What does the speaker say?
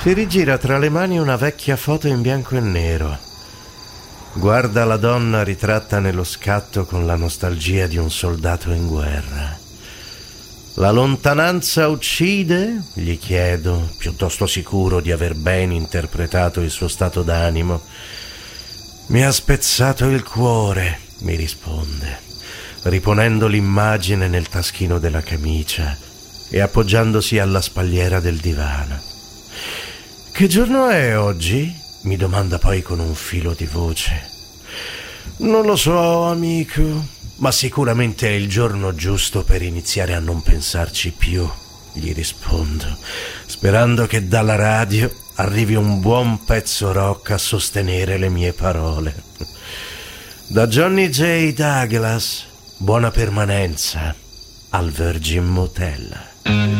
Si rigira tra le mani una vecchia foto in bianco e nero. Guarda la donna ritratta nello scatto con la nostalgia di un soldato in guerra. La lontananza uccide? Gli chiedo, piuttosto sicuro di aver ben interpretato il suo stato d'animo. Mi ha spezzato il cuore, mi risponde, riponendo l'immagine nel taschino della camicia e appoggiandosi alla spalliera del divano. Che giorno è oggi? Mi domanda poi con un filo di voce. Non lo so, amico, ma sicuramente è il giorno giusto per iniziare a non pensarci più, gli rispondo, sperando che dalla radio arrivi un buon pezzo rock a sostenere le mie parole. Da Johnny J. Douglas, buona permanenza al Virgin Motel.